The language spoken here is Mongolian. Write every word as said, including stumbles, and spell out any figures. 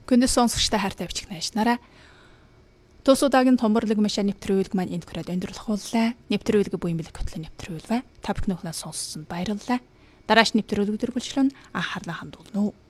Күнээс сонсогчтой хайртай бичих найшнараа. Тус удаагийн томборлог машин нэвтрүүлэг маань энд хүрээд өндөрлөхүүллээ. Нэвтрүүлэг буян бэлэг хөтлөн нэвтрүүлвэ. Та бүхэн сонссонд баярлалаа. Дараач нэвтрүүлэг дөрвөлжлөн анхаарлаа хандуулна уу.